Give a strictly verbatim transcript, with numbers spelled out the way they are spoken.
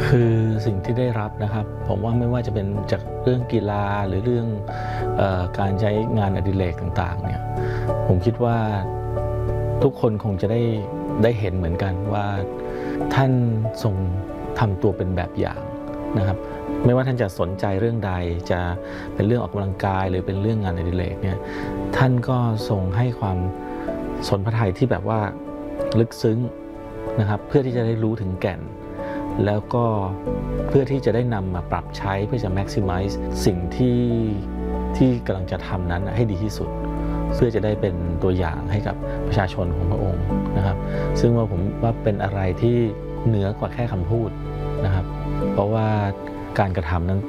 คือสิ่งที่ได้รับนะครับผมว่าไม่ว่าจะเป็นจากเรื่องกีฬาหรือเรื่องเออการใช้งานอดิเรกต่างๆเนี่ยผมคิดว่าทุกคนคงจะได้ได้เห็นเหมือนกันว่าท่านทรงทำตัวเป็นแบบอย่างนะครับไม่ว่าท่านจะสนใจเรื่องใดจะเป็นเรื่องออกกำลังกายหรือเป็นเรื่องงานอดิเรกเนี่ยท่านก็ทรงให้ความสนพระทัยที่แบบว่าลึกซึ้งนะครับเพื่อที่จะได้รู้ถึงแก่นแล้วก็เพื่อที่จะได้นำมาปรับใช้เพื่อจะ maximize สิ่งที่ที่กำลังจะทำนั้นให้ดีที่สุดเพื่อจะได้เป็นตัวอย่างให้กับประชาชนของพระองค์นะครับซึ่งว่าผมว่าเป็นอะไรที่เหนือกว่าแค่คำพูดนะครับเพราะว่าการกระทำนั้น